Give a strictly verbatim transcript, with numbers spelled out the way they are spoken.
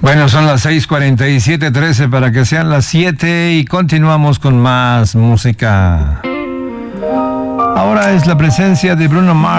Bueno, son las seis cuarenta y siete, trece para que sean las siete y continuamos con más música. Ahora es la presencia de Bruno Mars.